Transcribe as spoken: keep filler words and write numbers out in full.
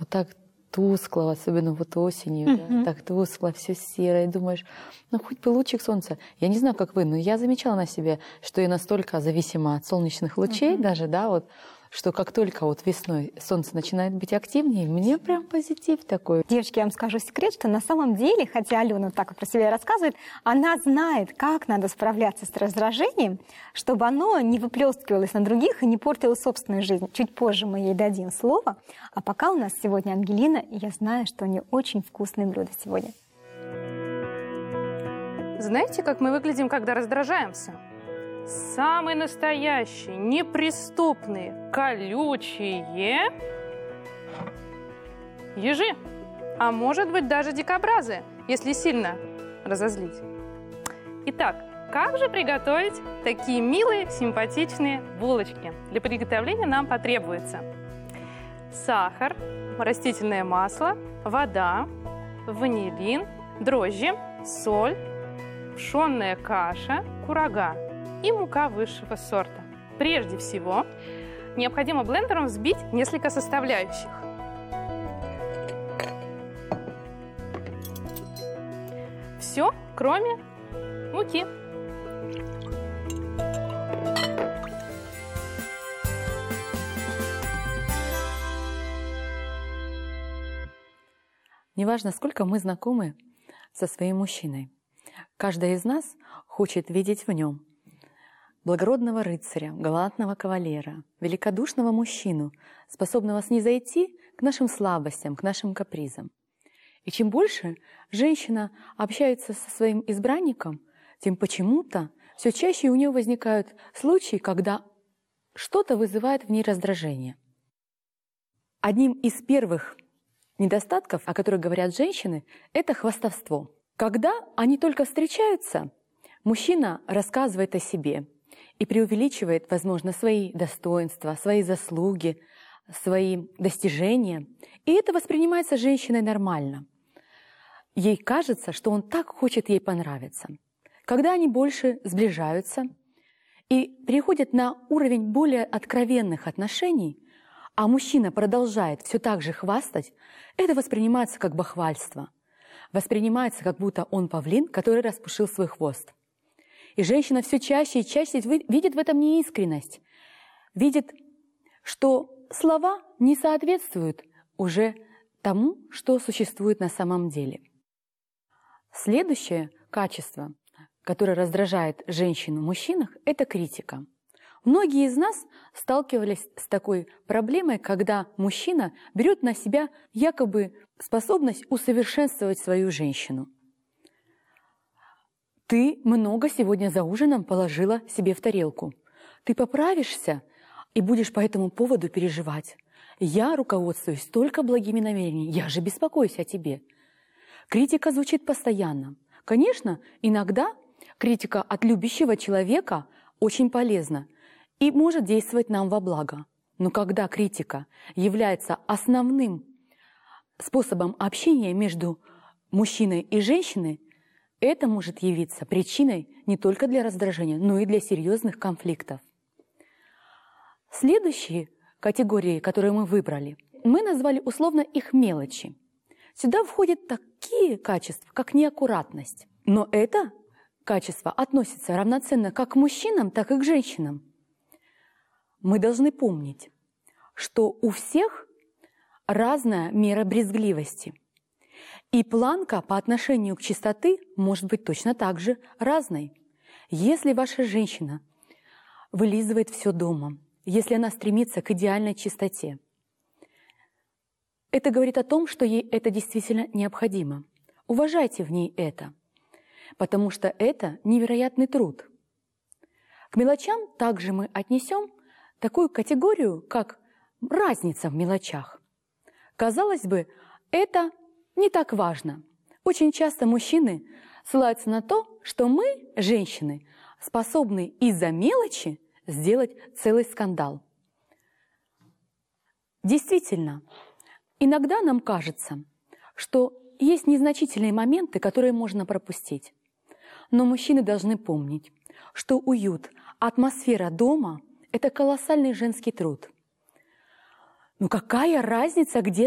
так тускло, особенно вот осенью, Mm-hmm. да, так тускло, все серое, и думаешь, ну хоть бы лучик солнца. Я не знаю, как вы, но я замечала на себе, что я настолько зависима от солнечных лучей Mm-hmm. даже, да, вот, что как только вот весной солнце начинает быть активнее, мне прям позитив такой. Девочки, я вам скажу секрет, что на самом деле, хотя Алена так про себя рассказывает, она знает, как надо справляться с раздражением, чтобы оно не выплескивалось на других и не портило собственную жизнь. Чуть позже мы ей дадим слово. А пока у нас сегодня Ангелина, и я знаю, что у нее очень вкусные блюда сегодня. Знаете, как мы выглядим, когда раздражаемся? Самые настоящие, неприступные, колючие ежи. А может быть, даже дикобразы, если сильно разозлить. Итак, как же приготовить такие милые, симпатичные булочки? Для приготовления нам потребуется сахар, растительное масло, вода, ванилин, дрожжи, соль, пшенная каша, курага и мука высшего сорта. Прежде всего, необходимо блендером взбить несколько составляющих. Все, кроме муки. Неважно, сколько мы знакомы со своим мужчиной, каждая из нас хочет видеть в нем благородного рыцаря, галантного кавалера, великодушного мужчину, способного снизойти к нашим слабостям, к нашим капризам. И чем больше женщина общается со своим избранником, тем почему-то все чаще у нее возникают случаи, когда что-то вызывает в ней раздражение. Одним из первых недостатков, о которых говорят женщины, это хвастовство. Когда они только встречаются, мужчина рассказывает о себе и преувеличивает, возможно, свои достоинства, свои заслуги, свои достижения. И это воспринимается женщиной нормально. Ей кажется, что он так хочет ей понравиться. Когда они больше сближаются и переходят на уровень более откровенных отношений, а мужчина продолжает все так же хвастать, это воспринимается как бахвальство. Воспринимается, как будто он павлин, который распушил свой хвост. И женщина все чаще и чаще видит в этом неискренность, видит, что слова не соответствуют уже тому, что существует на самом деле. Следующее качество, которое раздражает женщину в мужчинах, это критика. Многие из нас сталкивались с такой проблемой, когда мужчина берет на себя якобы способность усовершенствовать свою женщину. Ты много сегодня за ужином положила себе в тарелку. Ты поправишься и будешь по этому поводу переживать. Я руководствуюсь только благими намерениями, я же беспокоюсь о тебе. Критика звучит постоянно. Конечно, иногда критика от любящего человека очень полезна и может действовать нам во благо. Но когда критика является основным способом общения между мужчиной и женщиной, это может явиться причиной не только для раздражения, но и для серьезных конфликтов. Следующие категории, которые мы выбрали, мы назвали условно их мелочи. Сюда входят такие качества, как неаккуратность. Но это качество относится равноценно как к мужчинам, так и к женщинам. Мы должны помнить, что у всех разная мера брезгливости. И планка по отношению к чистоте может быть точно так же разной. Если ваша женщина вылизывает все дома, если она стремится к идеальной чистоте, это говорит о том, что ей это действительно необходимо. Уважайте в ней это, потому что это невероятный труд. К мелочам также мы отнесем такую категорию, как разница в мелочах. Казалось бы, это не так важно. Очень часто мужчины ссылаются на то, что мы, женщины, способны из-за мелочи сделать целый скандал. Действительно, иногда нам кажется, что есть незначительные моменты, которые можно пропустить. Но мужчины должны помнить, что уют, атмосфера дома – это колоссальный женский труд. Ну какая разница, где